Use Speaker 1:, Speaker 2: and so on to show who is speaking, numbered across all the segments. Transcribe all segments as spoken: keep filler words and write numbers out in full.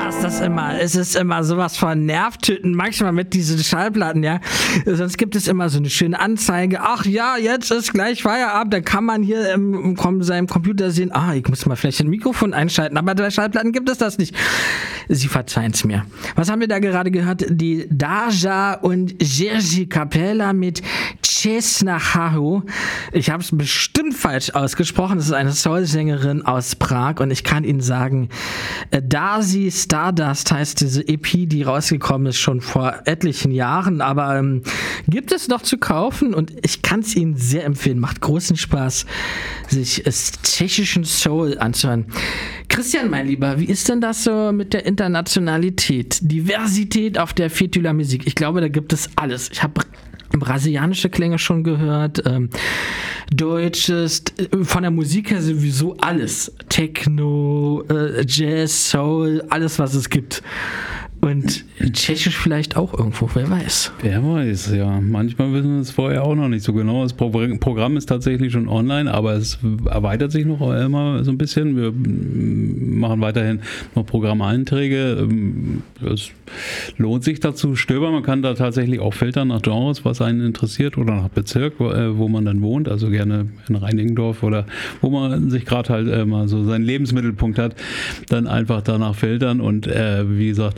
Speaker 1: Ah, ist das immer, es ist immer sowas von Nervtöten, manchmal mit diesen Schallplatten, ja. Sonst gibt es immer so eine schöne Anzeige, ach ja, jetzt ist gleich Feierabend, dann kann man hier im, im seinem Computer sehen, ah, ich muss mal vielleicht ein Mikrofon einschalten, aber bei Schallplatten gibt es das nicht. Sie verzeihen es mir. Was haben wir da gerade gehört? Die Daja und Jerzy Kapela mit Czesnacharu. Ich habe es bestimmt falsch ausgesprochen. Das ist eine Soul-Sängerin aus Prag und ich kann Ihnen sagen, Darcy Stardust heißt diese E P, die rausgekommen ist schon vor etlichen Jahren, aber ähm, gibt es noch zu kaufen und ich kann es Ihnen sehr empfehlen. Macht großen Spaß, sich es tschechischen Soul anzuhören. Christian, mein Lieber, wie ist denn das so mit der Internationalität, Diversität auf der Fetula Musik? Ich glaube, da gibt es alles. Ich habe brasilianische Klänge schon gehört, ähm, deutsches, von der Musik her sowieso alles. Techno, äh, Jazz, Soul, alles, was es gibt. Und Tschechisch vielleicht auch irgendwo, wer weiß.
Speaker 2: Wer weiß, ja. Manchmal wissen wir es vorher auch noch nicht so genau. Das Pro- Programm ist tatsächlich schon online, aber es erweitert sich noch immer so ein bisschen. Wir machen weiterhin noch Programmeinträge. Es lohnt sich dazu stöbern. Man kann da tatsächlich auch filtern nach Genres, was einen interessiert, oder nach Bezirk, wo man dann wohnt. Also gerne in Reinickendorf oder wo man sich gerade halt mal so seinen Lebensmittelpunkt hat. Dann einfach danach filtern und äh, wie gesagt,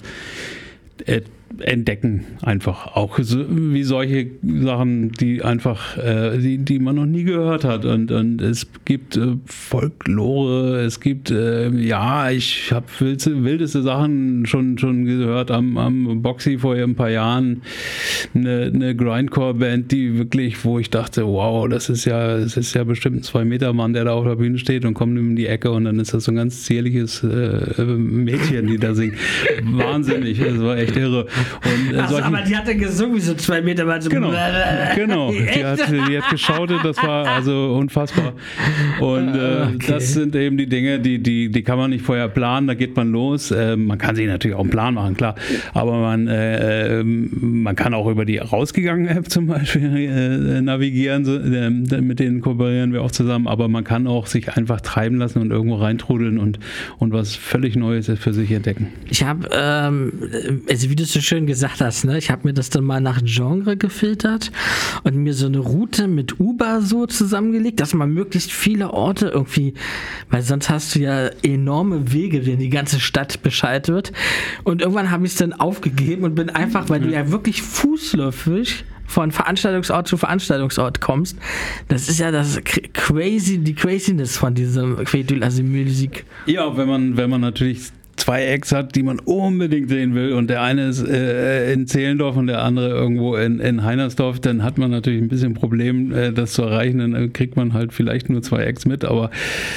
Speaker 2: entdecken einfach auch so, wie solche Sachen, die einfach äh, die, die man noch nie gehört hat und, und es gibt äh, Folklore, es gibt äh, ja, ich habe wildeste, wildeste Sachen schon schon gehört am, am Boxy vor ein paar Jahren, eine, eine Grindcore-Band, die wirklich, wo ich dachte, wow, das ist ja das ist ja bestimmt ein zwei-Meter-Mann, der da auf der Bühne steht und kommt um die Ecke und dann ist das so ein ganz zierliches äh, Mädchen, die da singt. Wahnsinnig, das war echt irre. Und, äh,
Speaker 1: Ach, aber die hat dann gesungen wie so zwei Meter weit. So
Speaker 2: genau, genau. Die hat, die hat geschautet, das war also unfassbar. Und äh, okay. Das sind eben die Dinge, die, die, die kann man nicht vorher planen, da geht man los. Äh, man kann sich natürlich auch einen Plan machen, klar. Aber man, äh, man kann auch über die rausgegangene App zum Beispiel äh, navigieren, so, äh, mit denen kooperieren wir auch zusammen. Aber man kann auch sich einfach treiben lassen und irgendwo reintrudeln und, und was völlig Neues für sich entdecken.
Speaker 1: Ich habe, ähm, also wie du so schön gesagt hast, ne? Ich habe mir das dann mal nach Genre gefiltert und mir so eine Route mit Uber so zusammengelegt, dass man möglichst viele Orte irgendwie, weil sonst hast du ja enorme Wege, wenn die ganze Stadt Bescheid wird. Und irgendwann habe ich es dann aufgegeben und bin einfach, weil du ja wirklich fußläufig von Veranstaltungsort zu Veranstaltungsort kommst. Das ist ja das crazy, die Craziness von diesem Fetula Musik.
Speaker 2: Ja, wenn man, wenn man natürlich zwei Acts hat, die man unbedingt sehen will und der eine ist äh, in Zehlendorf und der andere irgendwo in, in Heinersdorf, dann hat man natürlich ein bisschen ein Problem, äh, das zu erreichen, dann kriegt man halt vielleicht nur zwei Acts mit, aber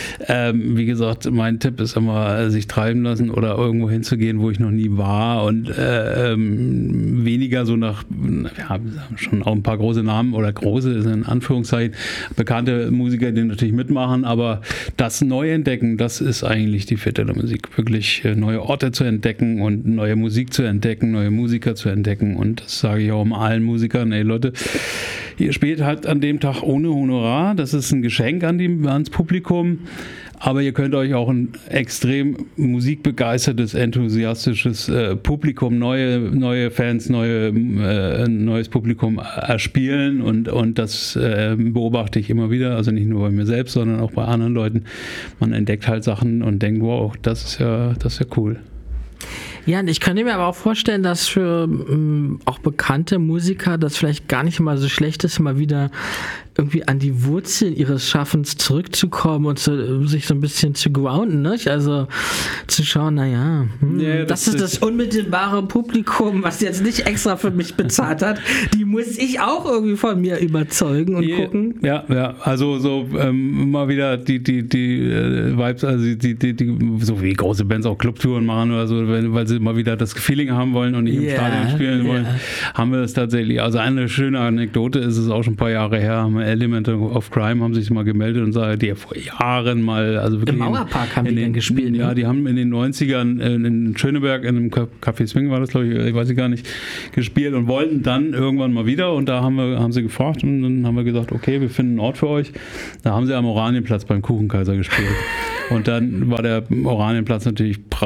Speaker 2: ähm, wie gesagt, mein Tipp ist immer, äh, sich treiben lassen oder irgendwo hinzugehen, wo ich noch nie war und äh, ähm, weniger so nach, wir haben schon auch ein paar große Namen oder große, ist in Anführungszeichen, bekannte Musiker, die natürlich mitmachen, aber das Neuentdecken, das ist eigentlich die Fetula Musik, wirklich neue Orte zu entdecken und neue Musik zu entdecken, neue Musiker zu entdecken und das sage ich auch mal allen Musikern, ey Leute, ihr spielt halt an dem Tag ohne Honorar, das ist ein Geschenk an die, ans Publikum, aber ihr könnt euch auch ein extrem musikbegeistertes, enthusiastisches äh, Publikum, neue, neue Fans, neue, äh, neues Publikum erspielen und, und das äh, beobachte ich immer wieder, also nicht nur bei mir selbst, sondern auch bei anderen Leuten. Man entdeckt halt Sachen und denkt, wow, das ist ja, das ist ja cool.
Speaker 1: Ja, und ich könnte mir aber auch vorstellen, dass für ähm, auch bekannte Musiker das vielleicht gar nicht mal so schlecht ist, mal wieder irgendwie an die Wurzeln ihres Schaffens zurückzukommen und zu, sich so ein bisschen zu grounden, ne? Also zu schauen, naja, hm, ja, das, das ist das unmittelbare Publikum, was jetzt nicht extra für mich bezahlt hat, die muss ich auch irgendwie von mir überzeugen und
Speaker 2: ja,
Speaker 1: gucken.
Speaker 2: Ja, ja, also so ähm, mal wieder die, die, die äh, Vibes, also die, die, die, so wie große Bands auch Clubtouren machen oder so, weil, weil sie mal wieder das Feeling haben wollen und nicht yeah, im Stadion spielen wollen, yeah. haben wir das tatsächlich. Also eine schöne Anekdote ist es auch schon ein paar Jahre her, haben wir Element of Crime haben sich mal gemeldet und sagen, die vor Jahren mal, also wirklich
Speaker 1: im Mauerpark haben die
Speaker 2: den,
Speaker 1: dann gespielt.
Speaker 2: Ja,
Speaker 1: ne?
Speaker 2: die haben in den neunzigern in Schöneberg in einem Café Swing war das, glaube ich, ich weiß ich gar nicht, gespielt und wollten dann irgendwann mal wieder und da haben wir, haben sie gefragt und dann haben wir gesagt, okay, wir finden einen Ort für euch. Da haben sie am Oranienplatz beim Kuchenkaiser gespielt. Und dann war der Oranienplatz natürlich pra-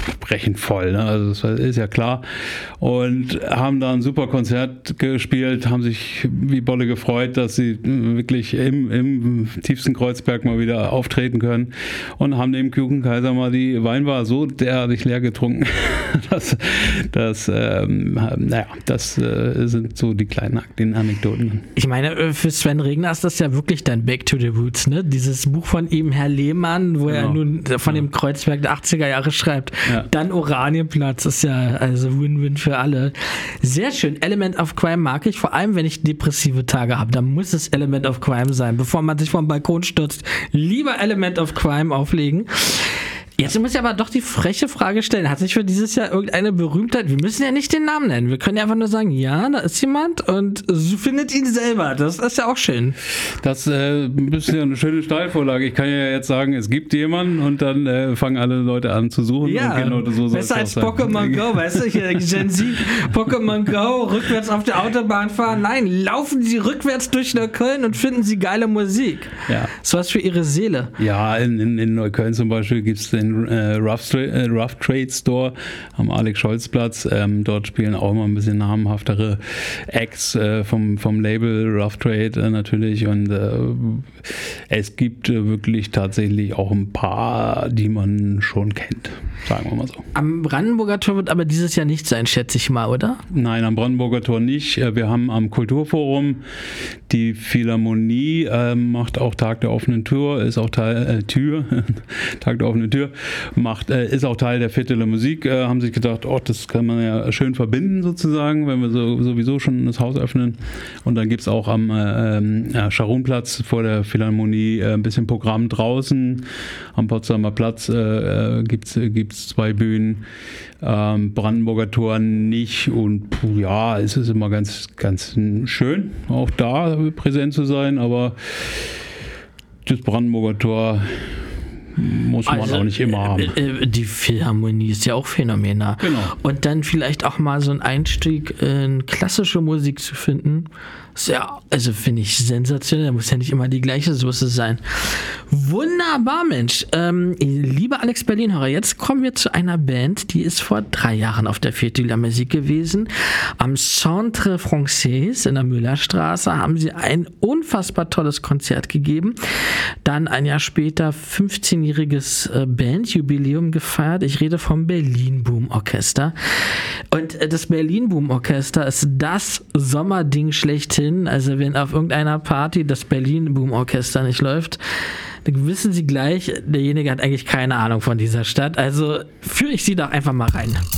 Speaker 2: brechend voll, ne? Also das ist ja klar. Und haben da ein super Konzert gespielt, haben sich wie Bolle gefreut, dass sie wirklich im, im tiefsten Kreuzberg mal wieder auftreten können und haben dem klugen Kaiser mal die Weinbar so derartig leer getrunken. das, das, ähm, naja, das äh, sind so die kleinen den Anekdoten.
Speaker 1: Ich meine, für Sven Regner ist das ja wirklich dann Back to the Roots, ne? Dieses Buch von ihm, Herr Lehmann, wo genau. er nun von ja. dem Kreuzberg der achtziger Jahre schreibt. Ja. Dann Oranienplatz, ist ja also Win-Win für alle. Sehr schön. Element of Crime mag ich, vor allem wenn ich depressive Tage habe. Dann muss es Element of Crime sein. Bevor man sich vom Balkon stürzt, lieber Element of Crime auflegen. Jetzt muss ich aber doch die freche Frage stellen. Hat sich für dieses Jahr irgendeine Berühmtheit, wir müssen ja nicht den Namen nennen, wir können ja einfach nur sagen, ja, da ist jemand und so findet ihn selber. Das ist ja auch schön.
Speaker 2: Das äh, ist ja eine schöne Steilvorlage. Ich kann ja jetzt sagen, es gibt jemanden und dann äh, fangen alle Leute an zu suchen.
Speaker 1: Ja, und genau so besser als Pokémon Go, weißt du, hier Gen Z, Pokémon Go, rückwärts auf der Autobahn fahren. Nein, laufen Sie rückwärts durch Neukölln und finden Sie geile Musik.
Speaker 2: Ja.
Speaker 1: Das ist was für Ihre Seele.
Speaker 2: Ja, in, in, in Neukölln zum Beispiel gibt es den Äh, Rough, Stra- äh, Rough Trade Store am Alex-Scholz-Platz. Ähm, dort spielen auch immer ein bisschen namhaftere Acts äh, vom, vom Label Rough Trade äh, natürlich. Und äh, es gibt äh, wirklich tatsächlich auch ein paar, die man schon kennt. Sagen wir mal so.
Speaker 1: Am Brandenburger Tor wird aber dieses Jahr nicht sein, schätze ich mal, oder?
Speaker 2: Nein, am Brandenburger Tor nicht. Wir haben am Kulturforum die Philharmonie, äh, macht auch Tag der offenen Tür, ist auch Teil, äh, Tür, Tag der offenen Tür, macht, äh, ist auch Teil der Vierteler Musik, äh, haben sich gedacht, oh, das kann man ja schön verbinden sozusagen, wenn wir so, sowieso schon das Haus öffnen. Und dann gibt es auch am äh, äh, Scharunplatz vor der Philharmonie äh, ein bisschen Programm draußen. Am Potsdamer Platz äh, gibt es zwei Bühnen. Ähm, Brandenburger Tor nicht und ja, es ist immer ganz, ganz schön, auch da präsent zu sein, aber das Brandenburger Tor muss man also, auch nicht immer haben.
Speaker 1: Äh, die Philharmonie ist ja auch phänomenal.
Speaker 2: Genau.
Speaker 1: Und dann vielleicht auch mal so einen Einstieg in klassische Musik zu finden, ist ja, also finde ich sensationell. Da muss ja nicht immer die gleiche Soße sein. Wunderbar, Mensch. Ähm, lieber Alex Berlin-Hörer, jetzt kommen wir zu einer Band, die ist vor drei Jahren auf der Vierteler Musik gewesen. Am Centre Français in der Müllerstraße haben sie ein unfassbar tolles Konzert gegeben. Dann ein Jahr später fünfzehnjähriges Bandjubiläum gefeiert. Ich rede vom Berlin Boom Orchester. Und das Berlin Boom Orchester ist das Sommerding schlechthin. Also wenn auf irgendeiner Party das Berlin Boom Orchester nicht läuft, dann wissen Sie gleich, derjenige hat eigentlich keine Ahnung von dieser Stadt. Also führe ich Sie doch einfach mal rein.